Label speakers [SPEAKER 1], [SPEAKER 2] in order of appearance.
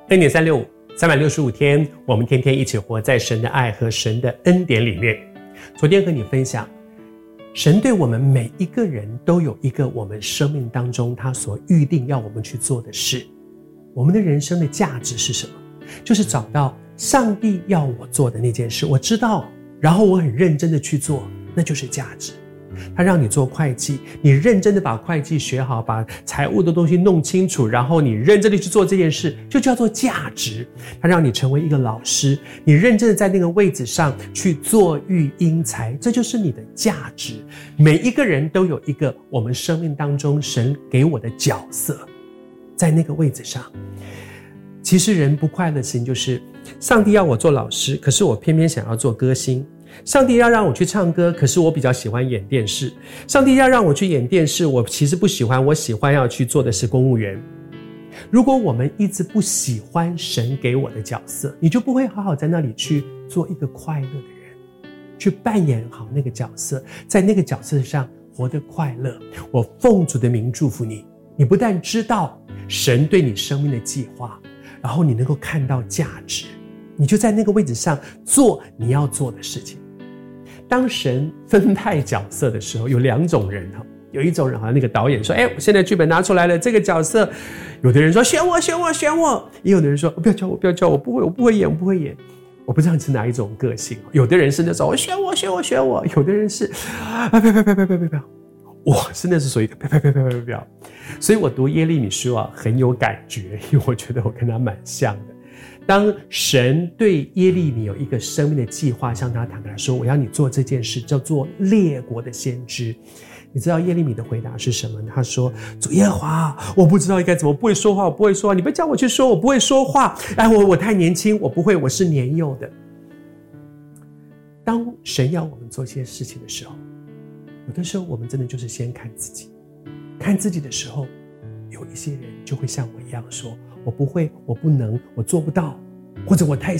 [SPEAKER 1] 恩典365 365天，我们天天一起活在神的爱和神的恩典里面。昨天和你分享，神对我们每一个人都有一个我们生命当中他所预定要我们去做的事。我们的人生的价值是什么？就是找到上帝要我做的那件事，我知道，然后我很认真的去做，那就是价值。他让你做会计，你认真的把会计学好，把财务的东西弄清楚，然后你认真的去做这件事，就叫做价值。他让你成为一个老师，你认真的在那个位置上去做育英才，这就是你的价值。每一个人都有一个我们生命当中神给我的角色，在那个位置上。其实人不快乐的事情就是上帝要我做老师，可是我偏偏想要做歌星。上帝要让我去唱歌，可是我比较喜欢演电视。上帝要让我去演电视，我其实不喜欢，我喜欢要去做的是公务员。如果我们一直不喜欢神给我的角色，你就不会好好在那里去做一个快乐的人，去扮演好那个角色，在那个角色上活得快乐。我奉主的名祝福你，你不但知道神对你生命的计划，然后你能够看到价值，你就在那个位置上做你要做的事情。当神分派角色的时候，有两种人，有一种人好像那个导演说，我现在剧本拿出来了，这个角色，有的人说选我选我选我，也有的人说不要叫我不要叫我，我不会演我不会演。我不知道你是哪一种个性，有的人是那种选我选我选我，有的人是不要，我是那是属于不要。所以我读耶利米书很有感觉，因为我觉得我跟他蛮像的。当神对耶利米有一个生命的计划，向他坦白说，我要你做这件事，叫做列国的先知。你知道耶利米的回答是什么呢？他说，主耶和华，我不知道应该怎么，不会说话，我不会说话，你不叫我去说，我不会说话，我太年轻，我不会，我是年幼的。当神要我们做些事情的时候，有的时候我们真的就是先看自己，看自己的时候，有一些人就会像我一样说，我不会，我不能，我做不到，或者我太